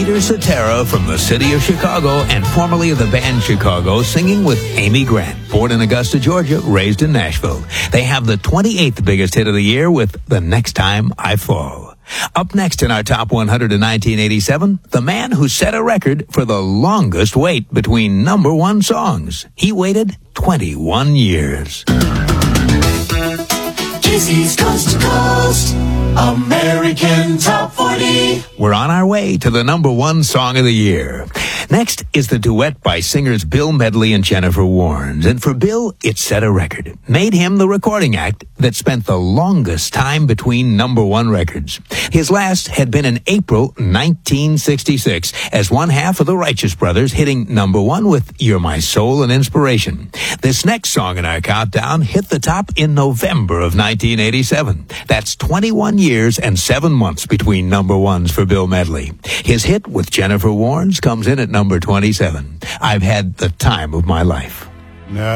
Peter Cetera from the city of Chicago and formerly of the band Chicago, singing with Amy Grant. Born in Augusta, Georgia, raised in Nashville. They have the 28th biggest hit of the year with The Next Time I Fall. Up next in our Top 100 in 1987, the man who set a record for the longest wait between number one songs. He waited 21 years. Casey's Coast to Coast American Top 40. We're on our way to the number one song of the year. Next is the duet by singers Bill Medley and Jennifer Warnes. And for Bill, it set a record. Made him the recording act that spent the longest time between number one records. His last had been in April 1966 as one half of the Righteous Brothers hitting number one with You're My Soul and Inspiration. This next song in our countdown hit the top in November of 1987. That's 21 years and 7 months between number ones for Bill Medley. His hit with Jennifer Warnes comes in at number 27. I've had the time of my life.